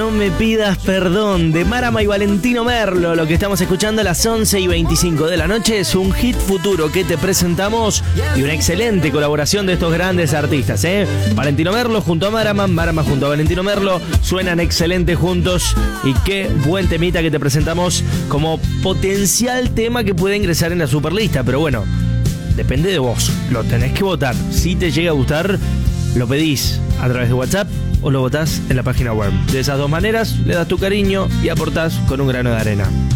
No me pidas perdón, de Marama y Valentino Merlo. Lo que estamos escuchando a las 11:25 de la noche es un hit futuro que te presentamos y una excelente colaboración de estos grandes artistas, Valentino Merlo junto a Marama, Marama junto a Valentino Merlo, suenan excelentes juntos y qué buen temita que te presentamos como potencial tema que puede ingresar en la superlista, pero bueno, depende de vos, lo tenés que votar. Si te llega a gustar, lo pedís a través de WhatsApp o lo votás en la página web. De esas dos maneras, le das tu cariño y aportás con un grano de arena.